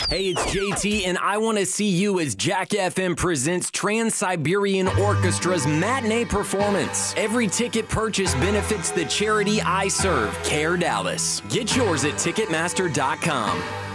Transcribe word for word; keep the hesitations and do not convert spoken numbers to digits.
Hey, it's J T, and I want to see you as Jack F M presents Trans-Siberian Orchestra's matinee performance. Every ticket purchase benefits the charity I serve, Care Dallas. Get yours at Ticketmaster dot com.